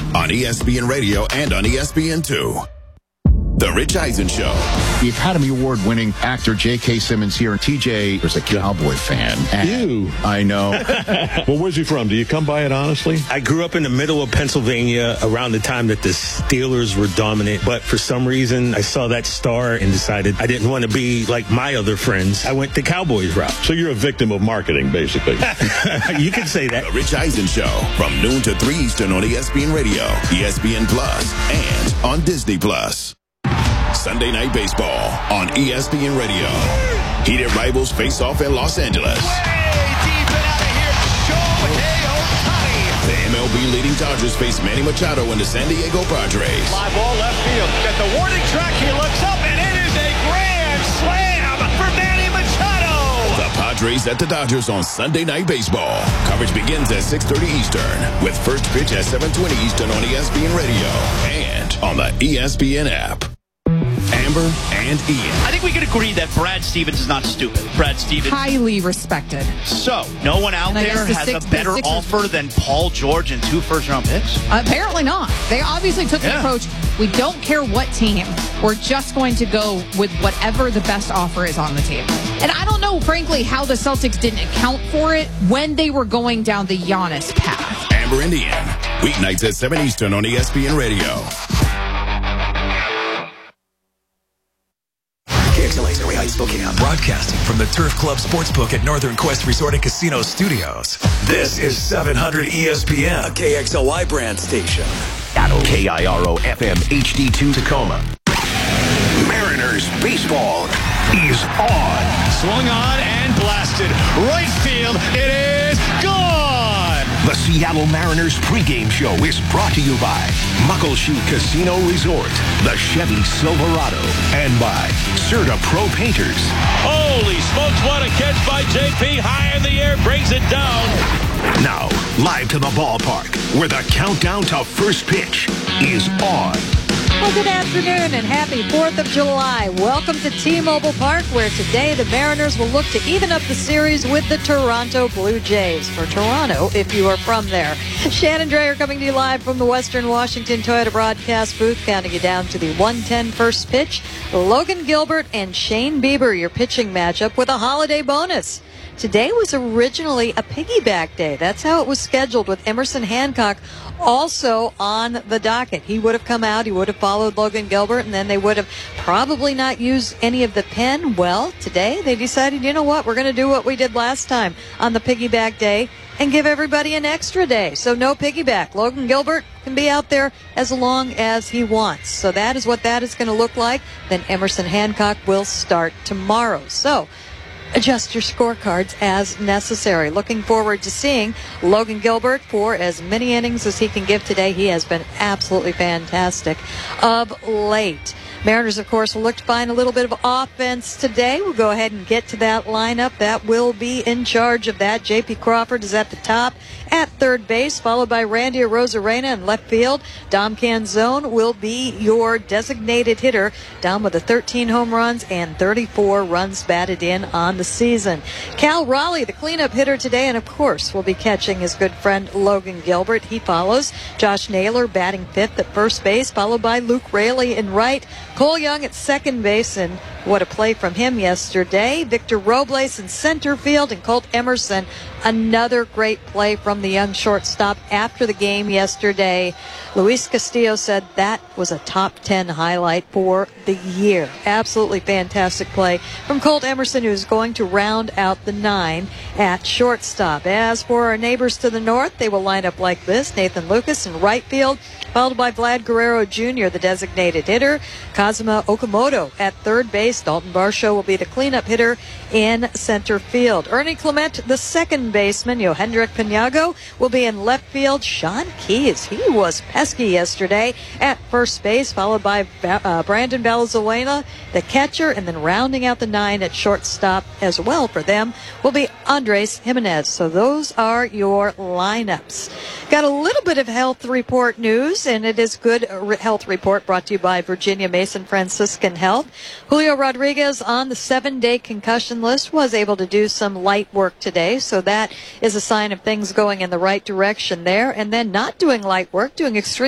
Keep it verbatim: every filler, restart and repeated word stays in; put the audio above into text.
on E S P N Radio and on E S P N two. The Rich Eisen Show. The Academy Award-winning actor J K. Simmons here. T J is a Cowboy fan. You. I know. Well, where's he from? Do you come by it honestly? I grew up in the middle of Pennsylvania around the time that the Steelers were dominant, but for some reason I saw that star and decided I didn't want to be like my other friends. I went the Cowboys route. So you're a victim of marketing, basically. You can say that. The Rich Eisen Show from noon to three Eastern on E S P N Radio, E S P N Plus, and on Disney Plus. Sunday Night Baseball on E S P N Radio. Heated rivals face off in Los Angeles. Way deep and out of here, Shohei Ohtani. The M L B leading Dodgers face Manny Machado and the San Diego Padres. Live ball left field. At the warning track, he looks up, and it is a grand slam for Manny Machado. The Padres at the Dodgers on Sunday Night Baseball. Coverage begins at six thirty Eastern, with first pitch at seven twenty Eastern on E S P N Radio and on the E S P N app. Amber and Ian. I think we can agree that Brad Stevens is not stupid. Brad Stevens. Highly respected. So, no one out And I there guess the has six- a better the Sixers- offer than Paul George and two first-round picks? Apparently not. They obviously took the Yeah. approach, we don't care what team. We're just going to go with whatever the best offer is on the table. And I don't know, frankly, how the Celtics didn't account for it when they were going down the Giannis path. Amber and Ian. Weeknights at seven Eastern on E S P N Radio. K X L A's Area Heights, Spokane. Broadcasting from the Turf Club Sportsbook at Northern Quest Resort and Casino Studios. This is seven hundred E S P N, a K X L Y brand station. K I R O F M H D two Tacoma. Mariners baseball is on. Swung on and blasted. Right field. It is gone. The Seattle Mariners pregame show is brought to you by Muckleshoot Casino Resort, the Chevy Silverado, and by Serta Pro Painters. Holy smokes, what a catch by J P. High in the air, brings it down. Now, live to the ballpark, where the countdown to first pitch is on. Well, good afternoon and happy fourth of July. Welcome to T-Mobile Park, where today the Mariners will look to even up the series with the Toronto Blue Jays. For Toronto, if you are from there. Shannon Drayer coming to you live from the Western Washington Toyota broadcast booth, counting you down to the one ten first pitch. Logan Gilbert and Shane Bieber, your pitching matchup with a holiday bonus. Today was originally a piggyback day. That's how it was scheduled, with Emerson Hancock also on the docket. He would have come out, he would have followed Logan Gilbert, and then they would have probably not used any of the pen. Well, today they decided, you know what, we're going to do what we did last time on the piggyback day and give everybody an extra day. So no piggyback. Logan Gilbert can be out there as long as he wants. So that is what that is going to look like. Then Emerson Hancock will start tomorrow. So adjust your scorecards as necessary. Looking forward to seeing Logan Gilbert for as many innings as he can give today. He has been absolutely fantastic of late. Mariners, of course, will look to find a little bit of offense today. We'll go ahead and get to that lineup. That will be in charge of that. J P. Crawford is at the top at third base, followed by Randy Arozarena in left field. Dom Canzone will be your designated hitter. Dom with the thirteen home runs and thirty-four runs batted in on the season. Cal Raleigh, the cleanup hitter today, and of course will be catching his good friend Logan Gilbert. He follows. Josh Naylor batting fifth at first base, followed by Luke Raley in right. Cole Young at second base, and what a play from him yesterday. Victor Robles in center field, and Colt Emerson, another great play from the young shortstop after the game yesterday. Luis Castillo said that was a top ten highlight for the year. Absolutely fantastic play from Colt Emerson, who's going to round out the nine at shortstop. As for our neighbors to the north, they will line up like this. Nathan Lucas in right field, followed by Vlad Guerrero Junior, the designated hitter. Kazuma Okamoto at third base. Dalton Varsho will be the cleanup hitter in center field. Ernie Clement, the second baseman. Yohendrick Pinago will be in left field. Sean Keyes, he was pesky yesterday at first base, followed by uh, Brandon Valenzuela, the catcher, and then rounding out the nine at shortstop as well for them will be Andres Jimenez. So those are your lineups. Got a little bit of health report news, and it is good health report brought to you by Virginia Mason Franciscan Health. Julio Rodriguez on the seven-day concussion list was able to do some light work today, so that is a sign of things going in the right direction there. And then not doing light work, doing extreme